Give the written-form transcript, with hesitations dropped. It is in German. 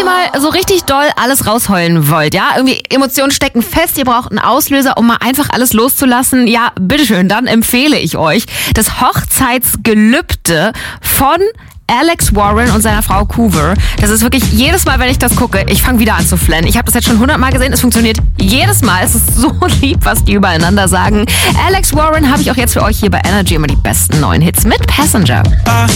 ihr mal so richtig doll alles rausheulen wollt, ja, irgendwie Emotionen stecken fest, ihr braucht einen Auslöser, um mal einfach alles loszulassen, ja, bitteschön, dann empfehle ich euch das Hochzeitsgelübde von Alex Warren und seiner Frau Coover. Das ist wirklich jedes Mal, wenn ich das gucke, ich fange wieder an zu flennen. Ich habe das jetzt schon 100 Mal gesehen, es funktioniert jedes Mal. Es ist so lieb, was die übereinander sagen. Alex Warren habe ich auch jetzt für euch hier bei Energy immer die besten neuen Hits mit Passenger.